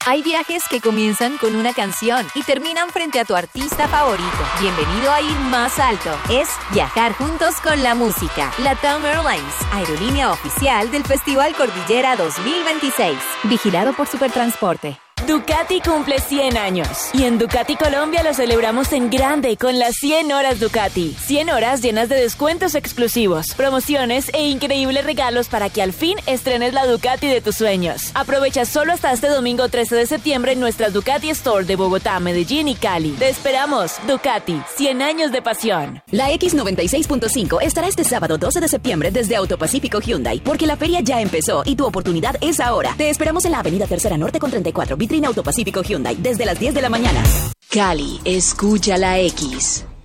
Hay viajes que comienzan con una canción y terminan frente a tu artista favorito. Bienvenido a ir más alto. Es viajar juntos con la música. LATAM Airlines, aerolínea oficial del Festival Cordillera 2026. Vigilado por Supertransporte. Ducati cumple 100 años y en Ducati Colombia lo celebramos en grande con las 100 horas Ducati. 100 horas llenas de descuentos exclusivos, promociones e increíbles regalos para que al fin estrenes la Ducati de tus sueños. Aprovecha solo hasta este domingo 13 de septiembre en nuestras Ducati Store de Bogotá, Medellín y Cali. Te esperamos. Ducati, 100 años de pasión. La X96.5 estará este sábado 12 de septiembre desde Autopacífico Hyundai, porque la feria ya empezó y tu oportunidad es ahora. Te esperamos en la avenida Tercera Norte con 34, vitrina Autopacífico Hyundai, desde las 10 de la mañana. Cali, escucha la X.